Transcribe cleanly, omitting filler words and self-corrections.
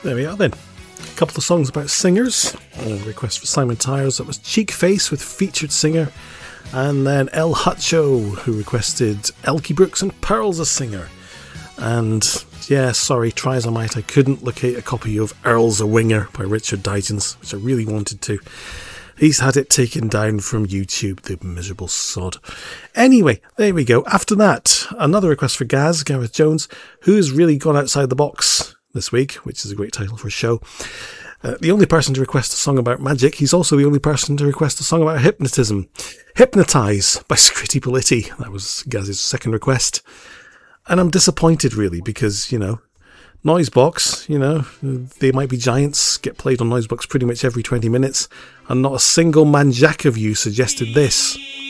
There we are then. A couple of songs about singers. A request for Simon Tyers, that was Cheek Face with Featured Singer. And then El Hutcho, who requested Elkie Brooks and Pearl's a Singer. And yeah, sorry, try as I might, I couldn't locate a copy of Earl's a Winger by Richard Digins, which I really wanted to. He's had it taken down from YouTube, the miserable sod. Anyway, there we go. After that, another request for Gaz, Gareth Jones, who's really gone outside the box this week, which is a great title for a show. The only person to request a song about magic, he's also the only person to request a song about hypnotism. Hypnotise by Scritti Politti. That was Gaz's second request. And I'm disappointed, really, because, you know, Noisebox, you know, They Might Be Giants get played on Noisebox pretty much every 20 minutes, and not a single manjack of you suggested this.